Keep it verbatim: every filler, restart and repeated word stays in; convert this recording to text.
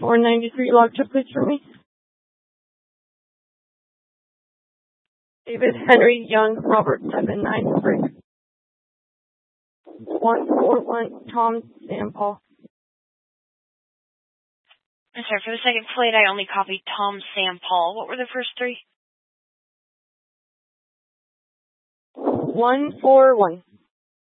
four ninety-three, log to please for me. David Henry Young, Robert seven nine three. one four one, Tom Sam Paul. I'm sorry, for the second flight I only copied Tom Sam Paul. What were the first three? one four one.